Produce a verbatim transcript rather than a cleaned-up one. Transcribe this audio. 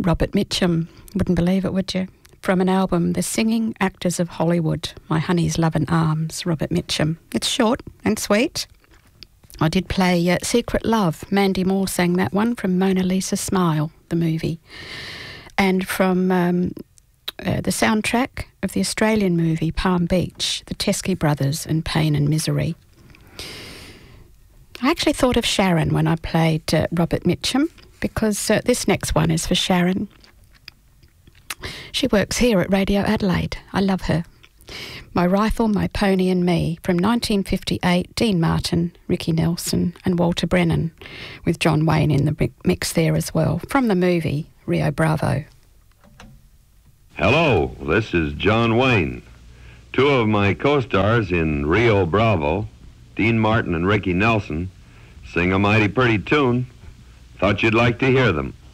Robert Mitchum. Wouldn't believe it, would you? From an album, The Singing Actors of Hollywood, My Honey's Love and Arms, Robert Mitchum. It's short and sweet. I did play uh, Secret Love. Mandy Moore sang that one from Mona Lisa Smile, the movie. And from um, uh, the soundtrack of the Australian movie Palm Beach, the Teskey Brothers and Pain and Misery. I actually thought of Sharon when I played uh, Robert Mitchum, because uh, this next one is for Sharon. She works here at Radio Adelaide. I love her. My Rifle, My Pony and Me, from nineteen fifty-eight, Dean Martin, Ricky Nelson and Walter Brennan, with John Wayne in the mix there as well, from the movie Rio Bravo. Hello, this is John Wayne. Two of my co-stars in Rio Bravo, Dean Martin and Ricky Nelson, sing a mighty pretty tune. Thought you'd like to hear them.